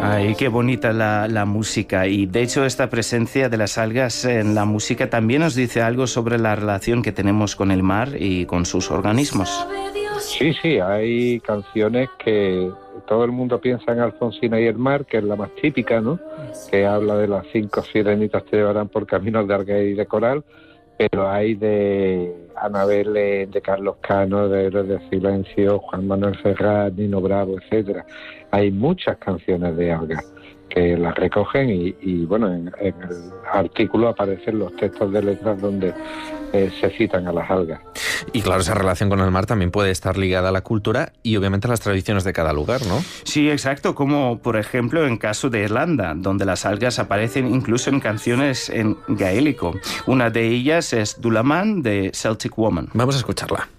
Ay, qué bonita la música. Y de hecho esta presencia de las algas en la música también nos dice algo sobre la relación que tenemos con el mar y con sus organismos. Sí, sí, hay canciones que todo el mundo piensa en Alfonsina y el mar, que es la más típica, ¿no? Que habla de las 5 sirenitas te llevarán por caminos de alga y de coral, pero hay de Ana Belén, de Carlos Cano, de Héroes de Silencio, Juan Manuel Serrat, Nino Bravo, etcétera. Hay muchas canciones de algas que las recogen y bueno, en el artículo aparecen los textos de letras donde se citan a las algas. Y claro, esa relación con el mar también puede estar ligada a la cultura y obviamente a las tradiciones de cada lugar, ¿no? Sí, exacto, como por ejemplo en caso de Irlanda, donde las algas aparecen incluso en canciones en gaélico. Una de ellas es Dulaman de Celtic Woman. Vamos a escucharla.